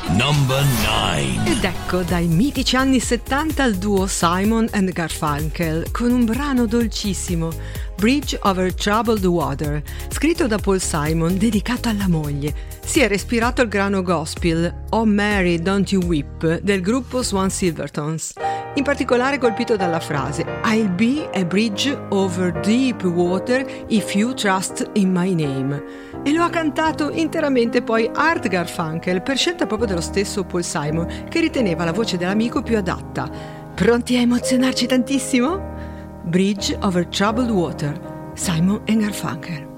Number 9. Ed ecco, dai mitici anni 70 il duo Simon and Garfunkel con un brano dolcissimo, Bridge Over Troubled Water, scritto da Paul Simon, dedicato alla moglie. Si era ispirato al grano gospel Oh Mary Don't You Weep del gruppo Swan Silvertones, in particolare colpito dalla frase I'll be a bridge over deep water if you trust in my name. E lo ha cantato interamente poi Art Garfunkel, per scelta proprio dello stesso Paul Simon, che riteneva la voce dell'amico più adatta. Pronti a emozionarci tantissimo? Bridge Over Troubled Water, Simon and Garfunkel.